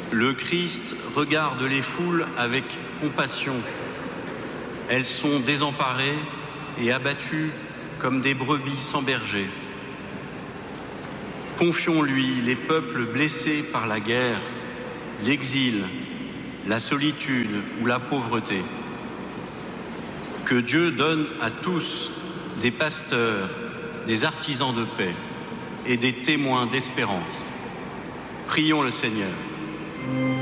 Le Christ regarde les foules avec compassion. Elles sont désemparées et abattues comme des brebis sans berger. Confions-lui les peuples blessés par la guerre, l'exil, la solitude ou la pauvreté. Que Dieu donne à tous des pasteurs, des artisans de paix et des témoins d'espérance. Prions le Seigneur.